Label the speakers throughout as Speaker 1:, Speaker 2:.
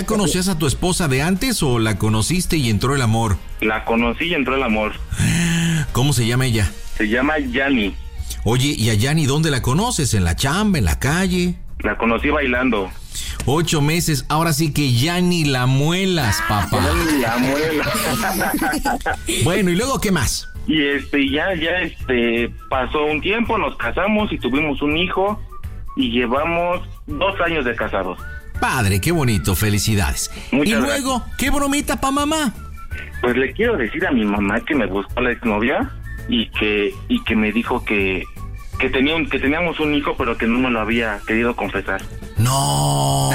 Speaker 1: ¿Conocías a tu esposa de antes o la conociste y entró el amor?
Speaker 2: La conocí y entró el amor.
Speaker 1: ¿Cómo se llama ella?
Speaker 2: Se llama Yani.
Speaker 1: Oye, ¿y a Yani dónde la conoces? ¿En la chamba, en la calle?
Speaker 2: La conocí bailando.
Speaker 1: 8 meses, ahora sí que ya ni la muelas, papá.
Speaker 2: Ya ni la muela.
Speaker 1: Bueno, ¿y luego qué más?
Speaker 2: Y ya pasó un tiempo, nos casamos y tuvimos un hijo y llevamos 2 años de casados.
Speaker 1: Padre, qué bonito, felicidades.
Speaker 2: Muchas
Speaker 1: y luego,
Speaker 2: gracias.
Speaker 1: ¿qué bromita pa' mamá?
Speaker 2: Pues le quiero decir a mi mamá que me buscó la exnovia y que me dijo que teníamos un hijo, pero que no me lo había querido confesar.
Speaker 1: No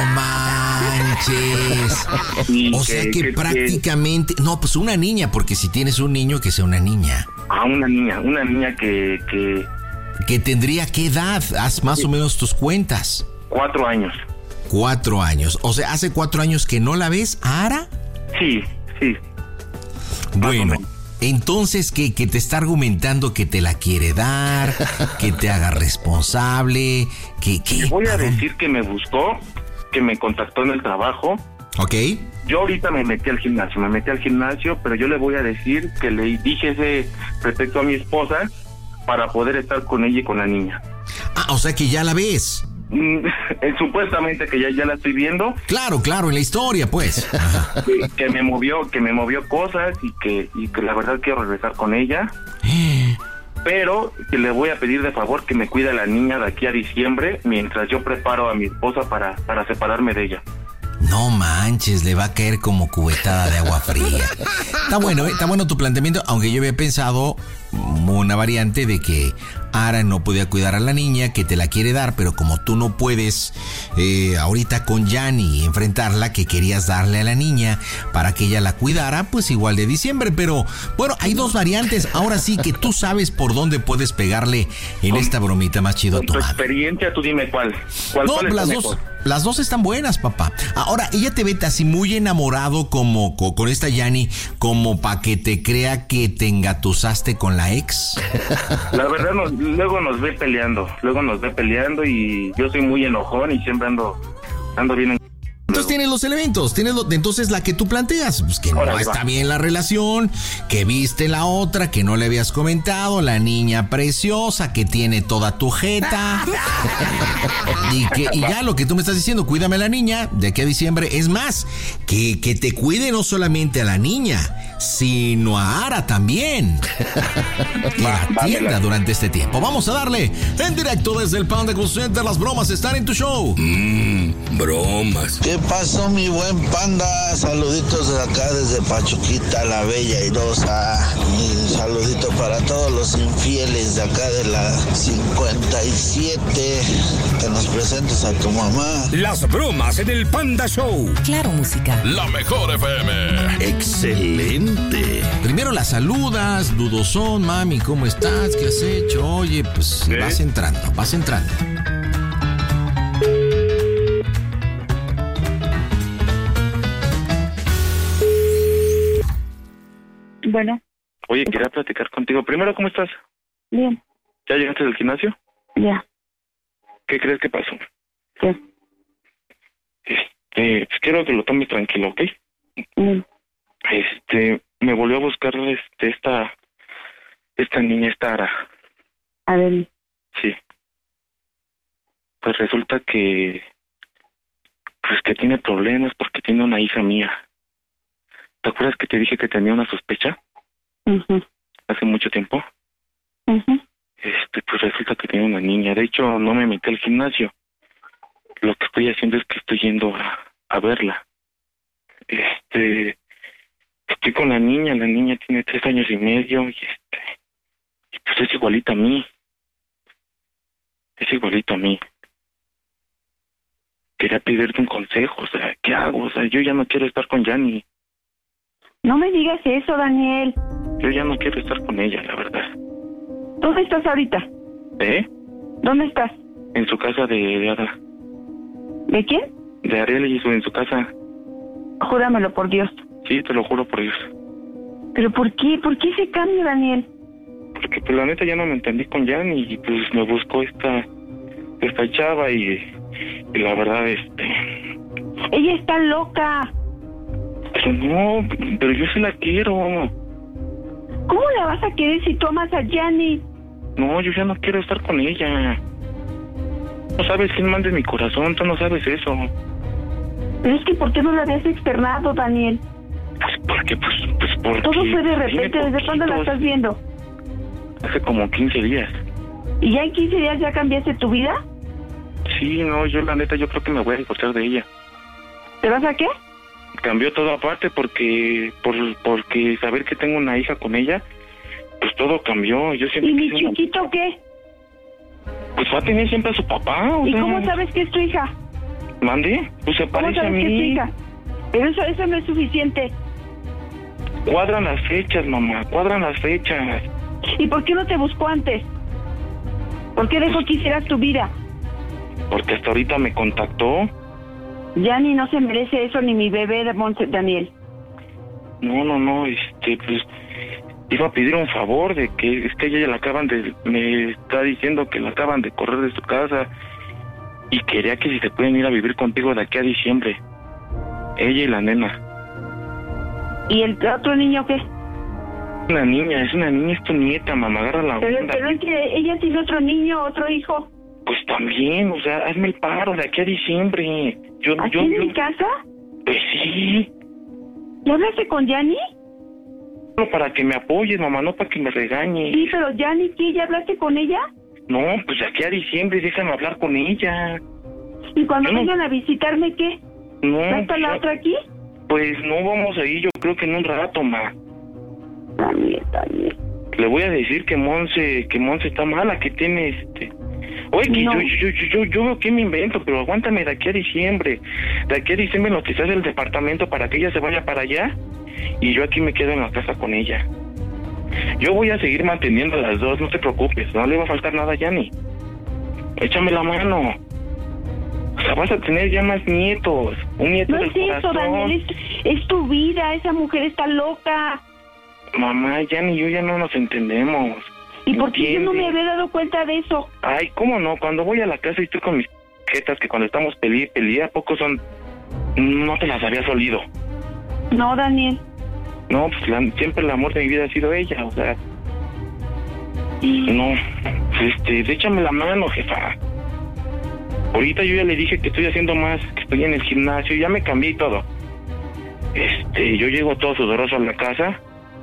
Speaker 1: manches. O sea que prácticamente... No, pues una niña, porque si tienes un niño, que sea una niña.
Speaker 2: Una niña que...
Speaker 1: ¿Que tendría qué edad? Haz más o menos tus cuentas.
Speaker 2: 4 años.
Speaker 1: 4 años. O sea, ¿hace 4 años que no la ves, Ara?
Speaker 2: Sí.
Speaker 1: Bueno, entonces que te está argumentando que te la quiere dar, que te haga responsable, que...
Speaker 2: Te voy a decir que me buscó, que me contactó en el trabajo.
Speaker 1: Ok.
Speaker 2: Yo ahorita me metí al gimnasio, pero yo le voy a decir que le dije ese pretexto a mi esposa para poder estar con ella y con la niña.
Speaker 1: Ah, o sea que ya la ves.
Speaker 2: Supuestamente que ya la estoy viendo.
Speaker 1: Claro, en la historia, pues.
Speaker 2: que me movió cosas y que la verdad quiero regresar con ella. Pero que le voy a pedir de favor que me cuide a la niña de aquí a diciembre mientras yo preparo a mi esposa para separarme de ella.
Speaker 1: No manches, le va a caer como cubetada de agua fría. Está bueno tu planteamiento, aunque yo había pensado una variante de que Ara no podía cuidar a la niña, que te la quiere dar, pero como tú no puedes ahorita con Yani enfrentarla, que querías darle a la niña para que ella la cuidara, pues igual de diciembre. Pero bueno, hay 2 variantes. Ahora sí que tú sabes por dónde puedes pegarle en esta bromita más chido a tu
Speaker 2: madre.
Speaker 1: madre.
Speaker 2: Tu experiencia, tú dime cuál.
Speaker 1: No, las dos están buenas, papá. Ahora, ella te ve así muy enamorado como con esta Yani, como para que te crea que te engatusaste con la ex.
Speaker 2: La verdad, luego nos ve peleando y yo soy muy enojón y siempre ando bien.
Speaker 1: Entonces tienes los elementos, entonces la que tú planteas, pues que no está bien la relación, que viste la otra, que no le habías comentado, la niña preciosa, que tiene toda tu jeta, y ya lo que tú me estás diciendo, cuídame a la niña de aquí a diciembre, es más, que te cuide no solamente a la niña, sino a Ara también, que la atienda durante este tiempo. Vamos a darle en directo desde el Panda Cool Center, las bromas están en tu show.
Speaker 3: Bromas. ¿Qué pasó, mi buen Panda? Saluditos de acá desde Pachuquita, la bella airosa. Y saludito para todos los infieles de acá de la 57. Que nos presentes a tu mamá.
Speaker 4: Las bromas en el Panda Show.
Speaker 5: Claro, música.
Speaker 6: La mejor FM.
Speaker 4: Excelente.
Speaker 1: Primero la saludas, dudosón, mami, ¿cómo estás? ¿Qué has hecho? Oye, pues vas entrando.
Speaker 7: Bueno.
Speaker 2: Oye, quería platicar contigo. Primero, ¿cómo estás?
Speaker 7: Bien.
Speaker 2: ¿Ya llegaste del gimnasio?
Speaker 7: Ya.
Speaker 2: ¿Qué crees que pasó?
Speaker 7: ¿Qué?
Speaker 2: Pues quiero que lo tomes tranquilo, ¿ok? Me volvió a buscar esta niña, esta Ara.
Speaker 7: A ver.
Speaker 2: Sí. Pues resulta que tiene problemas porque tiene una hija mía. ¿Te acuerdas que te dije que tenía una sospecha? Hace mucho tiempo. Pues resulta que tiene una niña. De hecho, no me metí al gimnasio. Lo que estoy haciendo es que estoy yendo a verla. Estoy con la niña tiene 3 años y medio y pues es igualita a mí. Quería pedirte un consejo, o sea, ¿qué hago? O sea, yo ya no quiero estar con Yani.
Speaker 7: No me digas eso, Daniel.
Speaker 2: Yo ya no quiero estar con ella, la verdad.
Speaker 7: ¿Dónde estás ahorita? ¿Dónde estás?
Speaker 2: En su casa de Ada.
Speaker 7: ¿De quién?
Speaker 2: De Ariel y en su casa.
Speaker 7: Júramelo por Dios.
Speaker 2: Sí, te lo juro por Dios.
Speaker 7: ¿Pero por qué? ¿Por qué ese cambio, Daniel?
Speaker 2: Porque pues la neta ya no me entendí con Yani y pues me buscó esta chava y la verdad
Speaker 7: Ella está loca.
Speaker 2: Pero no, pero yo sí la quiero.
Speaker 7: ¿Cómo la vas a querer si tú amas a Yanni?
Speaker 2: No, yo ya no quiero estar con ella. No sabes quién manda en mi corazón, tú no sabes eso.
Speaker 7: Pero es que ¿por qué no la habías externado, Daniel?
Speaker 2: Pues porque, porque...
Speaker 7: Todo fue de repente, ¿desde cuándo la estás viendo?
Speaker 2: Hace como 15 días.
Speaker 7: ¿Y ya en 15 días ya cambiaste tu vida?
Speaker 2: Sí, no, yo la neta, yo creo que me voy a divorciar de ella.
Speaker 7: ¿Te vas a qué?
Speaker 2: Cambió todo aparte porque saber que tengo una hija con ella, pues todo cambió. Yo siempre
Speaker 7: ¿Y mi chiquito qué?
Speaker 2: Pues va a tener siempre a su papá.
Speaker 7: ¿Y cómo sabes que es tu hija?
Speaker 2: ¿Mande? Pues se parece a
Speaker 7: ¿Cómo sabes
Speaker 2: mí.
Speaker 7: que es tu hija? Pero eso no es suficiente.
Speaker 2: Cuadran las fechas, mamá, cuadran las fechas.
Speaker 7: ¿Y por qué no te buscó antes? ¿Por qué dejó que hicieras tu vida?
Speaker 2: Porque hasta ahorita me contactó.
Speaker 7: Yanni no se merece eso, ni mi bebé de Daniel.
Speaker 2: No, pues iba a pedir un favor de que es que ella me está diciendo que la acaban de correr de su casa y quería que si se pueden ir a vivir contigo de aquí a diciembre. Ella y la nena.
Speaker 7: ¿Y el otro niño qué?
Speaker 2: Una niña, es tu nieta, mamá, agarra la onda.
Speaker 7: Pero es que ella tiene otro niño, otro hijo.
Speaker 2: Pues también, o sea, hazme el paro de aquí a diciembre.
Speaker 7: ¿Aquí en mi casa?
Speaker 2: Pues sí.
Speaker 7: ¿Ya hablaste con Yanni?
Speaker 2: No, para que me apoyes, mamá, no para que me regañes.
Speaker 7: Sí, pero Yanni, ¿qué? ¿Ya hablaste con ella?
Speaker 2: No, pues de aquí a diciembre déjame hablar con ella.
Speaker 7: ¿Y cuando vengan a visitarme qué?
Speaker 2: No.
Speaker 7: ¿Va a estar la otra aquí?
Speaker 2: Pues no vamos a ir, yo creo que en un rato, ma.
Speaker 7: También.
Speaker 2: Le voy a decir que Monse está mala, que tiene Oye, que
Speaker 7: no.
Speaker 2: yo ¿qué me invento? Pero aguántame de aquí a diciembre. De aquí a diciembre lo que se hace el departamento para que ella se vaya para allá y yo aquí me quedo en la casa con ella. Yo voy a seguir manteniendo a las dos, no te preocupes, no le va a faltar nada a Yanni. Échame la mano. O sea, vas a tener ya más nietos. Un nieto
Speaker 7: no
Speaker 2: del
Speaker 7: es eso,
Speaker 2: corazón.
Speaker 7: Daniel, es tu vida, esa mujer está loca.
Speaker 2: Mamá, Yanni y yo ya no nos entendemos.
Speaker 7: ¿Y por qué yo no me
Speaker 2: ¿Entiendes?
Speaker 7: había dado cuenta de eso?
Speaker 2: Ay, ¿cómo no? Cuando voy a la casa y estoy con mis jetas que cuando estamos peleé, ¿a poco son? No te las habías olido.
Speaker 7: No, Daniel.
Speaker 2: No, pues siempre el amor de mi vida ha sido ella, o sea. No, échame la mano, jefa. Ahorita yo ya le dije que estoy haciendo más, que estoy en el gimnasio, ya me cambié y todo. Yo llego todo sudoroso a la casa.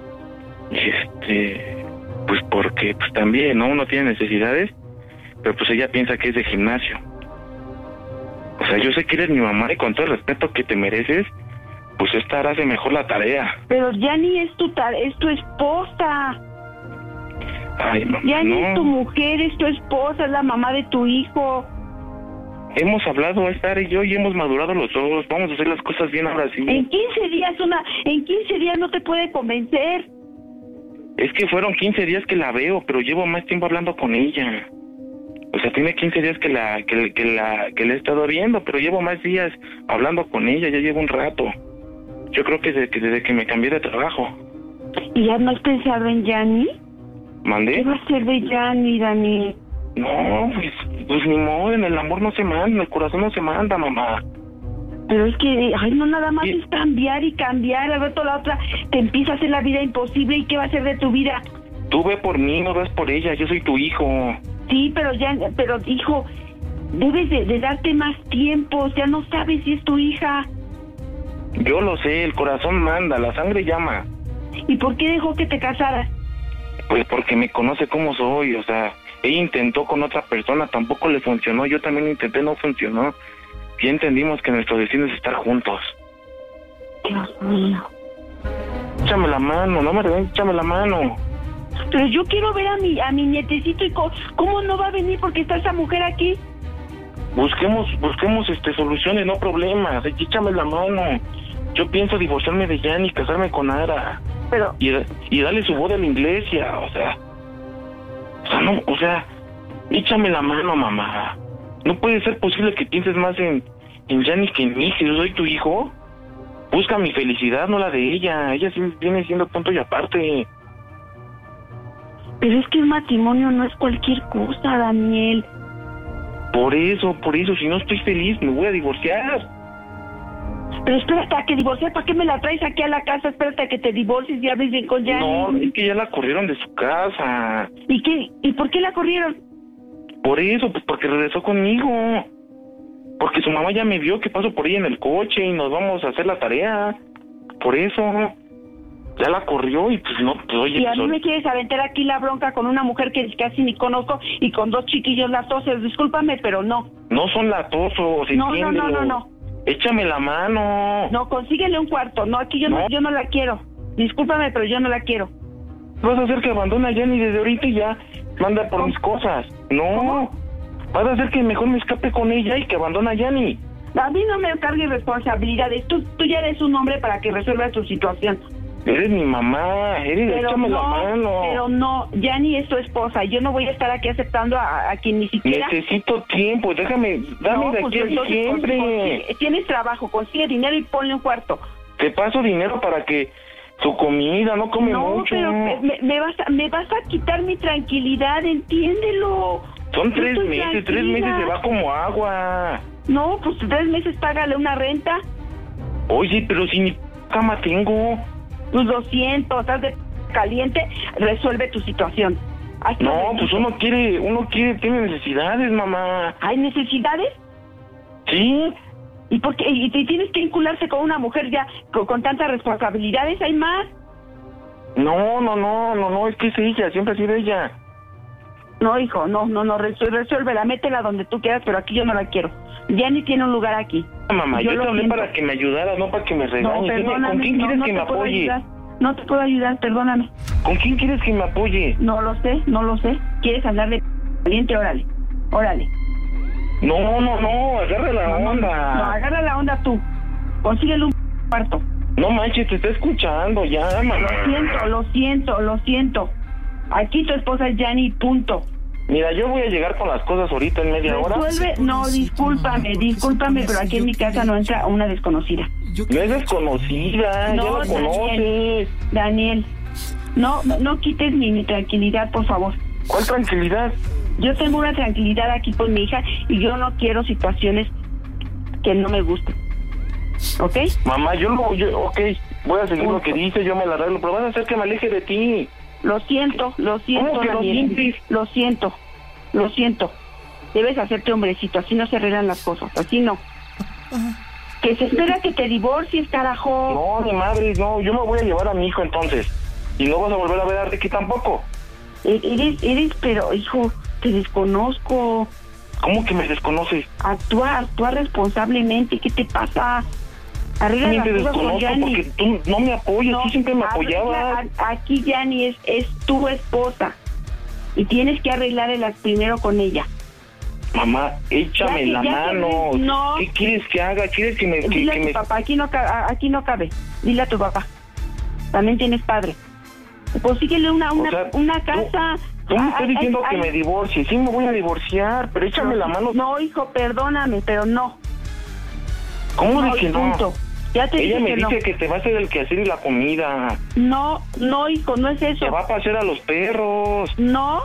Speaker 2: Y pues porque pues también, ¿no? Uno tiene necesidades, pero pues ella piensa que es de gimnasio. O sea, yo sé que eres mi mamá y con todo el respeto que te mereces, pues esta hará de mejor la tarea.
Speaker 7: Pero Yanni es tu esposa.
Speaker 2: Ay, mamá,
Speaker 7: Yanni
Speaker 2: no.
Speaker 7: es tu mujer, es tu esposa, es la mamá de tu hijo.
Speaker 2: Hemos hablado, Sara y yo, y hemos madurado los dos. Vamos a hacer las cosas bien ahora sí.
Speaker 7: En 15 días no te puede convencer.
Speaker 2: Es que fueron 15 días que la veo, pero llevo más tiempo hablando con ella. O sea, tiene 15 días que la he estado viendo, pero llevo más días hablando con ella, ya llevo un rato. Yo creo que desde que me cambié de trabajo.
Speaker 7: ¿Y ya no has pensado en Yanni?
Speaker 2: ¿Mandé?
Speaker 7: ¿Qué va a ser de Yanni, Dani?
Speaker 2: No, pues ni modo, en el amor no se manda, en el corazón no se manda, mamá.
Speaker 7: Pero es que, no nada más es cambiar, al rato la otra te empieza a hacer la vida imposible. ¿Y qué va a ser de tu vida?
Speaker 2: Tú ve por mí, no vas por ella, yo soy tu hijo.
Speaker 7: Sí, pero hijo, debes de darte más tiempo, ya no sabes si es tu hija.
Speaker 2: Yo lo sé, el corazón manda, la sangre llama.
Speaker 7: ¿Y por qué dejó que te casaras?
Speaker 2: Pues porque me conoce cómo soy, o sea, ella intentó con otra persona, tampoco le funcionó, yo también intenté, no funcionó. Ya entendimos que nuestro destino es estar juntos.
Speaker 7: Dios mío.
Speaker 2: Échame la mano, no me regañes, échame la mano.
Speaker 7: Pero yo quiero ver a mi nietecito y ¿cómo no va a venir porque está esa mujer aquí?
Speaker 2: Busquemos soluciones, no problemas, échame la mano. Yo pienso divorciarme de Yanni y casarme con Ara.
Speaker 7: Pero...
Speaker 2: Y darle su boda a la iglesia, échame la mano, mamá. No puede ser posible que pienses más en Yanni que en mí, si yo soy tu hijo. Busca mi felicidad, no la de ella. Ella sí viene siendo punto y aparte.
Speaker 7: Pero es que el matrimonio no es cualquier cosa, Daniel.
Speaker 2: Por eso, si no estoy feliz, me voy a divorciar.
Speaker 7: Pero espérate a que divorcie, ¿para qué me la traes aquí a la casa? Espérate a que te divorcies y hables bien con Yanni.
Speaker 2: No, es que ya la corrieron de su casa.
Speaker 7: ¿Y qué? ¿Y por qué la corrieron?
Speaker 2: Por eso, pues porque regresó conmigo. Porque su mamá ya me vio que paso por ella en el coche y nos vamos a hacer la tarea. Por eso. Ya la corrió y pues no, pues oye...
Speaker 7: Y a
Speaker 2: pues,
Speaker 7: mí me quieres aventar aquí la bronca con una mujer que casi ni conozco y con 2 chiquillos latosos. Discúlpame, pero no.
Speaker 2: No son latosos, entiéndelo.
Speaker 7: No.
Speaker 2: Échame la mano.
Speaker 7: No, consíguele un cuarto. No, aquí yo no la quiero. Discúlpame, pero yo no la quiero.
Speaker 2: Vas a hacer que abandone a Yanni desde ahorita y ya manda por mis cosas. No.
Speaker 7: ¿Cómo?
Speaker 2: Vas a hacer que mejor me escape con ella y que abandone a Yanni.
Speaker 7: A mí no me cargues responsabilidades. Tú ya eres un hombre para que resuelvas tu situación.
Speaker 2: Eres mi mamá, échame la mano.
Speaker 7: Pero no, Yanni es tu esposa. Yo no voy a estar aquí aceptando a quien ni siquiera...
Speaker 2: Necesito tiempo, dame de aquí a diciembre.
Speaker 7: Tienes trabajo, consigue dinero y ponle un cuarto.
Speaker 2: Te paso dinero para que su comida, no come mucho.
Speaker 7: No, pero me vas a quitar mi tranquilidad, entiéndelo.
Speaker 2: Son 3 meses,
Speaker 7: tranquila.
Speaker 2: 3 meses se va como agua.
Speaker 7: No, pues 3 meses págale una renta.
Speaker 2: Oye, pero si ni cama tengo.
Speaker 7: Pues 200, estás de caliente, resuelve tu situación.
Speaker 2: No, pues uno quiere, tiene necesidades, mamá.
Speaker 7: ¿Hay necesidades?
Speaker 2: Sí.
Speaker 7: ¿Y por qué? ¿Y tienes que vincularse con una mujer ya con tantas responsabilidades? ¿Hay más?
Speaker 2: No, es que es ella, siempre ha sido ella.
Speaker 7: No, hijo, no, resuélvela, métela donde tú quieras, pero aquí yo no la quiero. Yanni tiene un lugar aquí.
Speaker 2: Mamá, yo te hablé para que me ayudaras, no para que me regañes.
Speaker 7: No, perdóname,
Speaker 2: ¿Con quién quieres que me apoye?
Speaker 7: Ayudar. No te puedo ayudar, perdóname.
Speaker 2: ¿Con quién quieres que me apoye?
Speaker 7: No lo sé. ¿Quieres hablar de caliente? Órale.
Speaker 2: No, agarra la onda.
Speaker 7: No, agarra la onda tú. Consíguele un cuarto.
Speaker 2: No manches, te está escuchando ya, mamá.
Speaker 7: Lo siento. Aquí tu esposa es Yanni, punto.
Speaker 2: Mira, yo voy a llegar con las cosas ahorita en media hora.
Speaker 7: No, discúlpame, pero aquí en mi casa no entra una desconocida.
Speaker 2: No es desconocida,
Speaker 7: No,
Speaker 2: ya la conoces.
Speaker 7: Daniel, no quites mi tranquilidad, por favor.
Speaker 2: ¿Cuál tranquilidad?
Speaker 7: Yo tengo una tranquilidad aquí con mi hija y yo no quiero situaciones que no me gusten. ¿Ok?
Speaker 2: Mamá, ok, voy a seguir lo que dice, yo me la arreglo, pero vas a hacer que me aleje de ti.
Speaker 7: Lo siento,
Speaker 2: ¿Cómo que
Speaker 7: Daniel. Lo siento. Debes hacerte hombrecito, así no se arreglan las cosas, así no. Que se espera que te divorcies, carajo.
Speaker 2: No, ni madre, no, yo me voy a llevar a mi hijo entonces. Y no vas a volver a ver a Ricky tampoco.
Speaker 7: Eres, pero hijo, te desconozco.
Speaker 2: ¿Cómo que me desconoces?
Speaker 7: Actúa responsablemente, ¿qué te pasa? Arregla
Speaker 2: También
Speaker 7: las
Speaker 2: te
Speaker 7: cosas con
Speaker 2: desconozco
Speaker 7: Yanni.
Speaker 2: porque tú no me apoyas, tú siempre me apoyabas.
Speaker 7: Aquí Yanni es tu esposa y tienes que arreglarlas primero con ella.
Speaker 2: Mamá, échame la mano.
Speaker 7: No.
Speaker 2: ¿Qué quieres que haga? ¿Quieres que me...
Speaker 7: Dile a tu papá, aquí no cabe. Dile a tu papá. También tienes padre. Pues síguele una casa.
Speaker 2: Tú me estás diciendo que me divorcie. Sí, me voy a divorciar, pero échame la mano.
Speaker 7: No, hijo, perdóname, pero no.
Speaker 2: ¿Cómo de que no?
Speaker 7: Punto. Ya te
Speaker 2: Ella
Speaker 7: dije
Speaker 2: me dice que te va a hacer el quehacer y la comida.
Speaker 7: No, hijo, no es eso.
Speaker 2: Te va a pasear a los perros.
Speaker 7: No,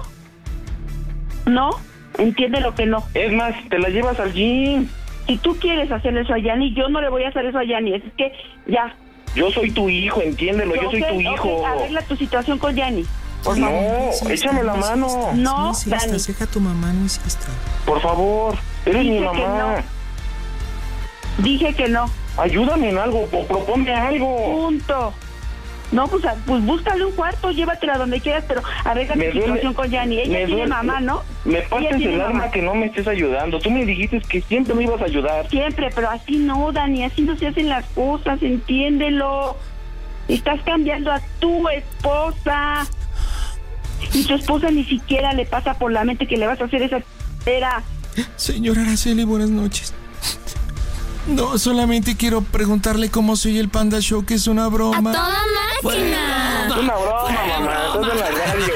Speaker 7: entiende lo que no.
Speaker 2: Es más, te la llevas al gym.
Speaker 7: Si tú quieres hacerle eso a Yanni, yo no le voy a hacer eso a Yanni. Es que ya.
Speaker 2: Yo soy tu hijo, entiéndelo, yo soy tu hijo.
Speaker 7: Arregla tu situación con Yanni.
Speaker 2: No, échame la mano.
Speaker 7: No, Dani.
Speaker 5: Deja a tu mamá, no hiciste.
Speaker 2: Por favor, eres mi mamá.
Speaker 7: Dije que no.
Speaker 2: Ayúdame en algo, proponme algo.
Speaker 7: Punto. No, pues búscale un cuarto, llévatela donde quieras, pero arregla tu situación con Yanni. Ella tiene mamá, ¿no?
Speaker 2: Me partes el alma que no me estés ayudando. Tú me dijiste que siempre me ibas a ayudar.
Speaker 7: Siempre, pero así no, Dani, así no se hacen las cosas, entiéndelo. Estás cambiando a tu esposa. Y tu esposa ni siquiera le pasa por la mente que le vas a hacer esa era.
Speaker 5: Señora Araceli, buenas noches. No, solamente quiero preguntarle cómo soy el Panda Show, que es una broma.
Speaker 8: ¡A toda máquina!
Speaker 2: Es una broma, mamá. Estás en la radio.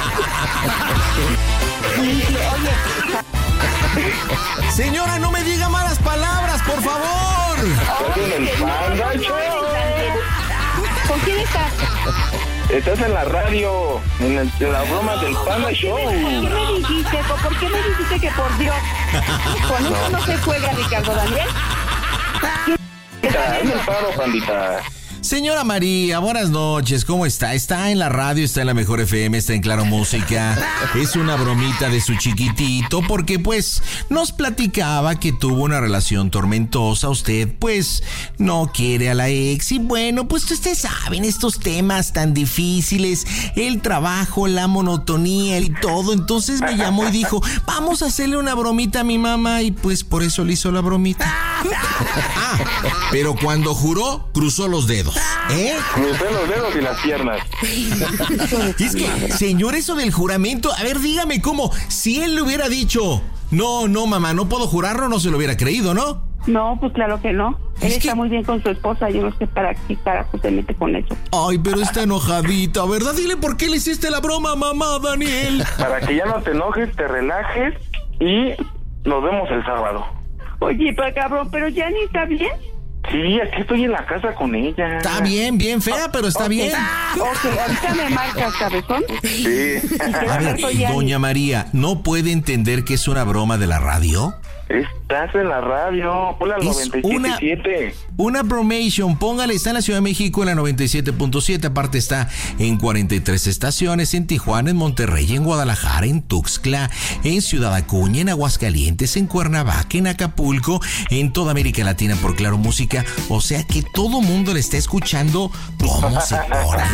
Speaker 1: Señora, no me diga malas palabras, por favor.
Speaker 2: Estás en el Panda Show.
Speaker 7: ¿Con quién estás?
Speaker 2: Estás en la radio, en la broma del Panda Show.
Speaker 7: ¿Por qué me dijiste que por Dios? Con eso no se juega, Ricardo Daniel.
Speaker 2: Pandita, en el paro, pandita.
Speaker 1: Señora María, buenas noches, ¿cómo está? Está en la radio, está en la Mejor FM, está en Claro Música. Es una bromita de su chiquitito porque pues nos platicaba que tuvo una relación tormentosa. Usted pues no quiere a la ex y bueno, pues ustedes saben estos temas tan difíciles, el trabajo, la monotonía y todo. Entonces me llamó y dijo, vamos a hacerle una bromita a mi mamá y pues por eso le hizo la bromita. Pero cuando juró, cruzó los dedos.
Speaker 2: Cruzé los dedos y las piernas.
Speaker 1: Es que, señor, eso del juramento, a ver, dígame cómo, si él le hubiera dicho, no, mamá, no puedo jurarlo, no se lo hubiera creído, ¿no?
Speaker 7: No, pues claro que no. Él
Speaker 1: Es que-
Speaker 7: está muy bien con su esposa, yo no sé para qué carajo se mete con eso.
Speaker 1: Ay, pero está enojadita, ¿verdad? Dile por qué le hiciste la broma, mamá, Daniel.
Speaker 2: Para que ya no te enojes, te relajes y nos vemos el sábado.
Speaker 7: Oye, pero cabrón, ¿pero ya ni está bien?
Speaker 2: Sí, aquí estoy en la casa con ella.
Speaker 1: Está bien bien fea, pero está bien.
Speaker 7: Ok, ahorita me marcas, cabezón.
Speaker 2: Sí.
Speaker 1: A ver, doña María, ¿no puede entender que es una broma de la radio?
Speaker 2: Estás en la radio. Ponle al
Speaker 1: Es
Speaker 2: 97.7.
Speaker 1: Una bromation, póngale, está en la Ciudad de México en la 97.7, aparte está en 43 estaciones, en Tijuana, en Monterrey, en Guadalajara, en Tuxtla, en Ciudad Acuña, en Aguascalientes, en Cuernavaca, en Acapulco, en toda América Latina por Claro Música, o sea que todo mundo le está escuchando cómo se pone.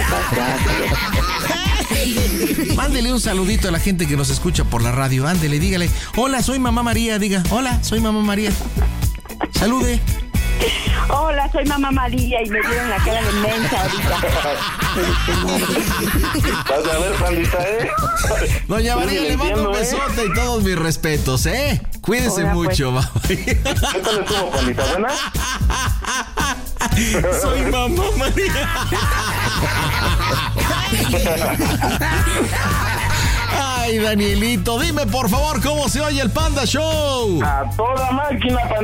Speaker 1: Mándele un saludito a la gente que nos escucha por la radio, ándele, dígale, hola, soy mamá María, diga, hola, soy mamá María. Salude.
Speaker 7: Hola, soy mamá María y me dieron la cara de mensa ahorita.
Speaker 2: Vas a ver, pandita,
Speaker 1: Doña María,
Speaker 2: Sí,
Speaker 1: le mando un
Speaker 2: entiendo,
Speaker 1: besote y todos mis respetos, Cuídese
Speaker 7: Ahora, pues.
Speaker 1: mucho, mamá.
Speaker 2: ¿Qué tal estuvo, pandita? ¿Buena?
Speaker 1: Soy mamá María. Ay, Danielito, dime por favor cómo se oye el Panda Show.
Speaker 2: A toda máquina, pandita.